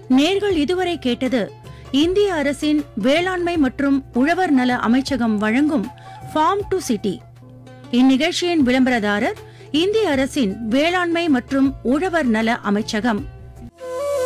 நேர்கள் இதுவரை கேட்டது இந்திய அரசின் வேளாண்மை மற்றும் உழவர் நல அமைச்சகம் வழங்கும் ஃபார்ம் டு சிட்டி. இந்நிகழ்ச்சியின் விளம்பரதாரர் இந்திய அரசின் வேளாண்மை மற்றும் உழவர் நல அமைச்சகம்.